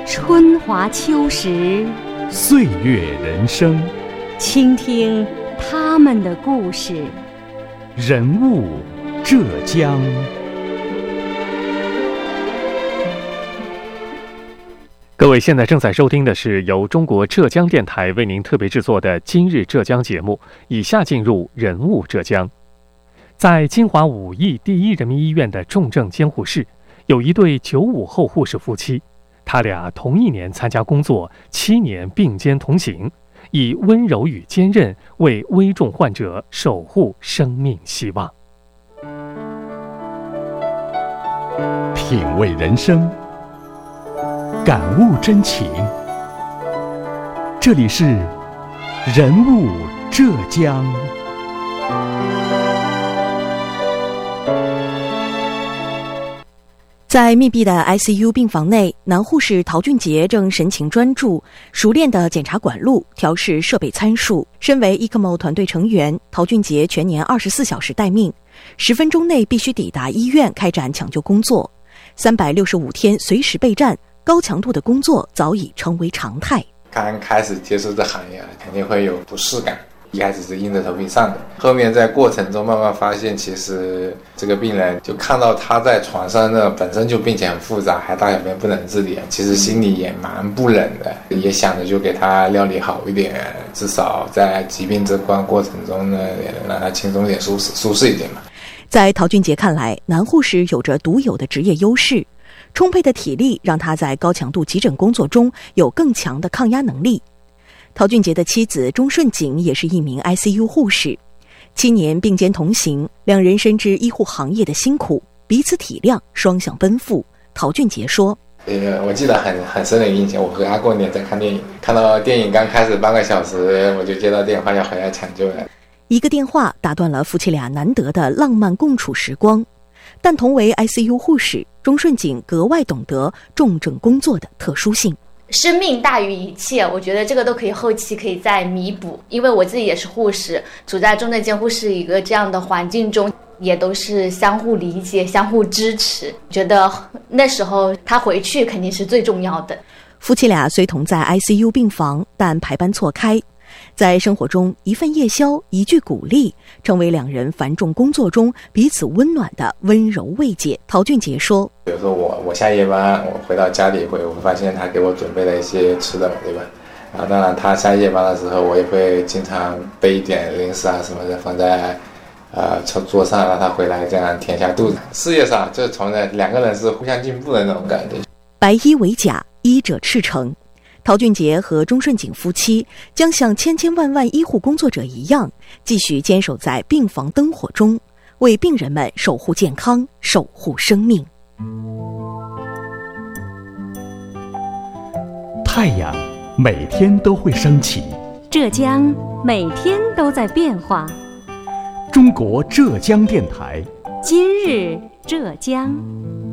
春华秋实， 岁月人生， 倾听他们的故事。 人物浙江。各位现在正在收听的是由中国浙江电台为您特别制作的今日浙江节目，以下进入人物浙江。在金华武义第一人民医院的重症监护室，有一对95后护士夫妻，他俩同一年参加工作，7年并肩同行，以温柔与坚韧为危重患者守护生命希望。 品味人生，感悟真情。这里是人物浙江。 在密闭的 ICU 病房内，男护士陶俊杰正神情专注，熟练地检查管路，调试设备参数。身为 ECMO 团队成员，陶俊杰全年24小时待命，10分钟内必须抵达医院开展抢救工作，365天随时备战，高强度的工作早已成为常态。 刚开始接触这行业，肯定会有不适感。一开始是硬着头皮上的，后面在过程中慢慢发现，其实这个病人就看到他在床上呢，本身就病情很复杂，还大小便不能自理，其实心里也蛮不忍的，也想着就给他料理好一点，至少在疾病这关过程中呢，也能让他轻松一点、舒适一点嘛。 在陶俊杰看来，男护士有着独有的职业优势，充沛的体力让他在高强度急诊工作中有更强的抗压能力。陶俊杰的妻子钟顺景也是一名 ICU 护士，7年并肩同行，两人深知医护行业的辛苦，彼此体谅，双向奔赴。陶俊杰说： 我记得很深的印象，我和他过年在看电影，看到电影刚开始半个小时，我就接到电话要回来抢救了。 一个电话打断了夫妻俩难得的浪漫共处时光，但同为 ICU 护士，钟顺景格外懂得重症工作的特殊性。 生命大于一切，我觉得这个都可以后期可以再弥补，因为我自己也是护士，处在重症监护室一个这样的环境中，也都是相互理解、相互支持，觉得那时候他回去肯定是最重要的。 夫妻俩虽同在 ICU 病房，但排班错开，在生活中一份夜宵、一句鼓励，成为两人繁重工作中彼此温暖的温柔慰藉。陶俊杰说： 比如说我下夜班，我回到家里我会发现他给我准备了一些吃的，对吧？然后当然他下夜班的时候，我也会经常备一点零食啊什么的放在桌上，让他回来这样填下肚子。事业上就从两个人是互相进步的那种感觉。 白衣为甲，医者赤诚。陶俊杰和钟顺景夫妻将像千千万万医护工作者一样，继续坚守在病房灯火中，为病人们守护健康，守护生命。 太阳每天都会升起， 浙江每天都在变化。 中国浙江电台， 今日浙江。